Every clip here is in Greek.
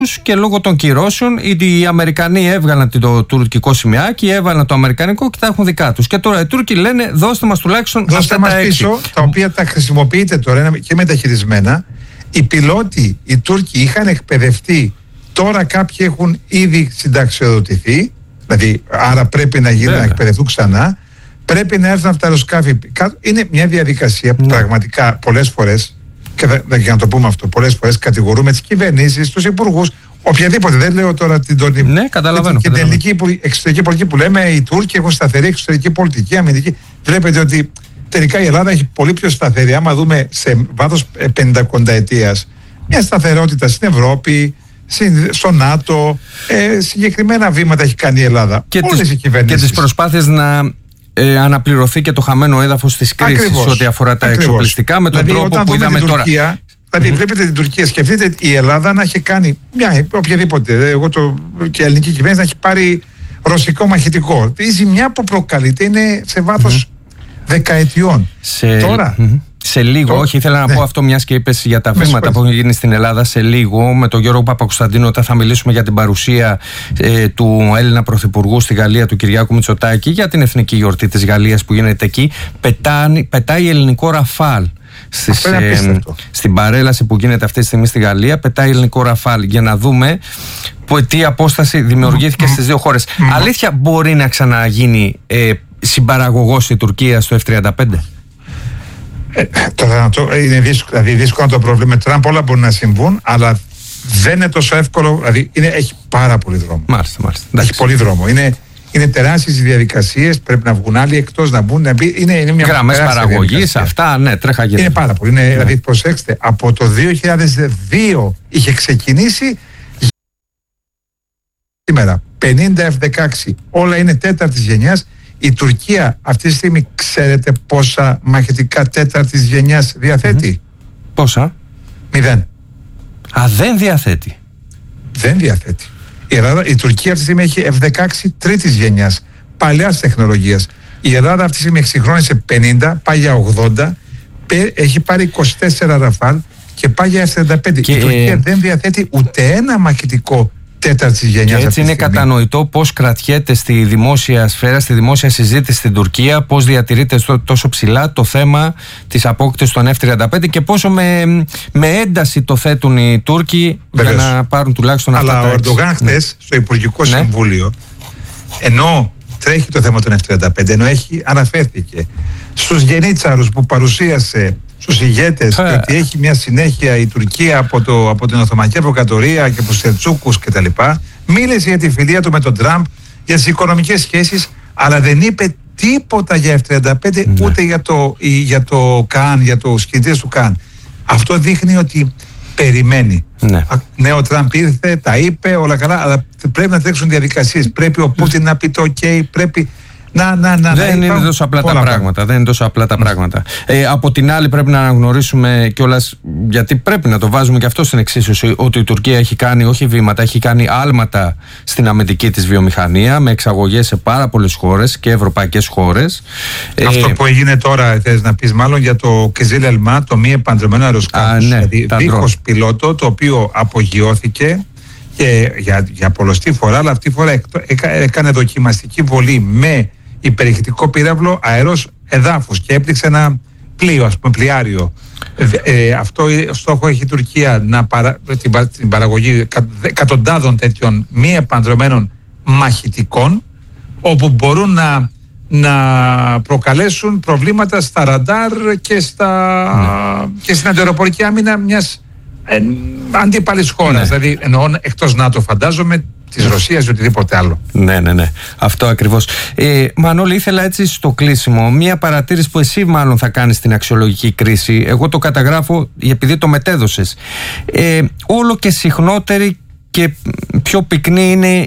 και λόγω των κυρώσεων οι Αμερικανοί έβγαλαν το τουρκικό σημαίακι, έβαλαν το αμερικανικό και τα έχουν δικά τους. Και τώρα οι Τούρκοι λένε δώστε μας τουλάχιστον αυτά τα 6. Πίσω, τα οποία τα χρησιμοποιείτε τώρα και μεταχειρισμένα. Οι πιλότοι, οι Τούρκοι είχαν εκπαιδευτεί, τώρα κάποιοι έχουν ήδη συνταξιοδοτηθεί, δηλαδή άρα πρέπει να γίνουν να εκπαιδευτούν ξανά. Πρέπει να έρθουν αυτά τα αεροσκάφη. Είναι μια διαδικασία που πραγματικά πολλές φορές, και για να το πούμε αυτό, πολλές φορές κατηγορούμε τις κυβερνήσεις, τους υπουργούς, οποιαδήποτε. Δεν λέω τώρα την τελική εξωτερική πολιτική που λέμε, οι Τούρκοι έχουν σταθερή εξωτερική πολιτική, αμυντική. Βλέπετε ότι τελικά η Ελλάδα έχει πολύ πιο σταθερή. Άμα δούμε σε βάθος 50 ετίας, μια σταθερότητα στην Ευρώπη, στο ΝΑΤΟ, συγκεκριμένα βήματα έχει κάνει η Ελλάδα. Όλες οι κυβερνήσεις. Και τις προσπάθειες να αναπληρωθεί και το χαμένο έδαφος της κρίσης ό,τι αφορά τα εξοπλιστικά, με τον τρόπο που είδαμε τώρα. Δηλαδή, βλέπετε την Τουρκία, σκεφτείτε η Ελλάδα να έχει κάνει μια οποιαδήποτε, και η ελληνική κυβέρνηση να έχει πάρει ρωσικό μαχητικό. Η ζημιά που προκαλείται είναι σε βάθος δεκαετιών. Τώρα. Σε λίγο, όχι, ήθελα να πω αυτό μιας και είπες για τα βήματα που έχουν γίνει στην Ελλάδα. Σε λίγο, με τον Γιώργο Παπακοσταντίνο, όταν θα μιλήσουμε για την παρουσία του Έλληνα Πρωθυπουργού στη Γαλλία, του Κυριάκου Μητσοτάκη, για την εθνική γιορτή της Γαλλίας που γίνεται εκεί, πετάει ελληνικό Ραφάλ. Στην παρέλαση που γίνεται αυτή τη στιγμή στη Γαλλία, πετάει ελληνικό Ραφάλ για να δούμε τι απόσταση δημιουργήθηκε στις δύο χώρες. Αλήθεια, μπορεί να ξαναγίνει συμπαραγωγός η Τουρκία στο F-35? Είναι δύσκολο να το προβλήμα. Τραμπ όλα μπορεί να συμβούν, αλλά δεν είναι τόσο εύκολο. Δηλαδή έχει πάρα πολύ δρόμο. Μάλιστα. Έχει πολύ δρόμο. Είναι τεράστιες διαδικασίες. Πρέπει να βγουν άλλοι εκτός, να μπουν. Είναι μια γραμμές παραγωγής, αυτά, ναι, τρέχα γίνεται. Είναι πάρα πολύ. Δηλαδή, προσέξτε, από το 2002 είχε ξεκινήσει. Σήμερα 50 F-16, όλα είναι τέταρτης γενιάς. Η Τουρκία αυτή τη στιγμή ξέρετε πόσα μαχητικά τέταρτης γενιάς διαθέτει? Πόσα? 0. Δεν διαθέτει. Δεν διαθέτει. Η Τουρκία αυτή τη στιγμή έχει F-16 τρίτης γενιάς, παλαιάς τεχνολογίας. Η Ελλάδα αυτή τη στιγμή εξυγχρόνισε 50, πάει για 80, έχει πάρει 24 Ραφάλ και πάει για F-35. Η Τουρκία δεν διαθέτει ούτε ένα μαχητικό τέταρτης γενιάς. Και έτσι είναι κατανοητό πώς κρατιέται στη δημόσια σφαίρα, στη δημόσια συζήτηση στην Τουρκία, πώς διατηρείται τόσο ψηλά το θέμα της απόκτησης των F-35 και πόσο με ένταση το θέτουν οι Τούρκοι. Βεβαίως. Για να πάρουν τουλάχιστον αυτά. Αλλά ο Ερντογάν χθες στο Υπουργικό Συμβούλιο, ενώ τρέχει το θέμα των F-35, ενώ αναφέρθηκε στους γενίτσαρους που παρουσίασε, στους ηγέτες, και ότι έχει μια συνέχεια η Τουρκία από την Οθωμανική Αυτοκρατορία και από τους Σελτσούκους κτλ. Μίλησε για τη φιλία του με τον Τραμπ, για τις οικονομικές σχέσεις, αλλά δεν είπε τίποτα για F-35, ούτε για το ΚΑΝ, για τους κινητήρες του ΚΑΝ. Αυτό δείχνει ότι περιμένει. Ναι, ο Τραμπ ήρθε, τα είπε, όλα καλά, αλλά πρέπει να τρέξουν διαδικασίες. Πρέπει ο Πούτιν να πει το OK, πρέπει. Δεν είναι τόσο απλά τα πράγματα. Δεν είναι τόσο απλά τα πράγματα. Από την άλλη, πρέπει να αναγνωρίσουμε κιόλας, γιατί πρέπει να το βάζουμε και αυτό στην εξίσωση, ότι η Τουρκία έχει κάνει όχι βήματα, έχει κάνει άλματα στην αμυντική της βιομηχανία, με εξαγωγές σε πάρα πολλές χώρες και ευρωπαϊκές χώρες. Αυτό που έγινε τώρα, θες να πεις μάλλον για το Κεζίλ Ελμά, το μη επανδρομένο αεροσκάφος, δηλαδή δίχως πιλότο, το οποίο απογειώθηκε και για πολλωστή φορά, αλλά αυτή τη φορά έκανε δοκιμαστική βολή με υπερηχητικό πύραυλο αερός εδάφους και έπληξε ένα πλοίο, ας πούμε, πλοιάριο. Αυτό στόχο έχει η Τουρκία, την παραγωγή εκατοντάδων τέτοιων μη επανδρομένων μαχητικών, όπου μπορούν να προκαλέσουν προβλήματα στα ραντάρ και στην αντιεροπορική άμυνα μιας αντίπαλης χώρας, δηλαδή εννοώ εκτός ΝΑΤΟ, φαντάζομαι, της Ρωσίας ή οτιδήποτε άλλο. Ναι. Αυτό ακριβώς. Μανώλη, ήθελα έτσι στο κλείσιμο μία παρατήρηση που εσύ μάλλον θα κάνεις στην αξιολογική κρίση. Εγώ το καταγράφω επειδή το μετέδωσες. Όλο και συχνότερη και πιο πυκνή είναι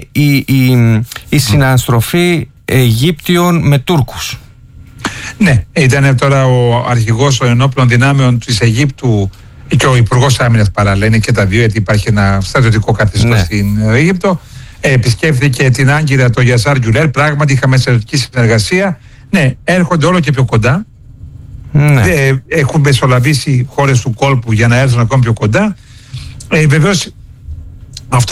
η συναναστροφή Αιγύπτιων με Τούρκους. Ναι, ήταν τώρα ο αρχηγός των ενόπλων δυνάμεων της Αιγύπτου και ο Υπουργός Άμυνας παράλληλα, είναι και τα δύο, γιατί υπάρχει ένα στρατιωτικό καθεστώς στην Αίγυπτο. Επισκέφθηκε την Άγκυρα, το Γιασάρ Γκιουλέρ. Πράγματι είχαμε στρατιωτική συνεργασία. Ναι, έρχονται όλο και πιο κοντά. Έχουν μεσολαβήσει χώρες του κόλπου για να έρθουν ακόμη πιο κοντά. Βεβαίως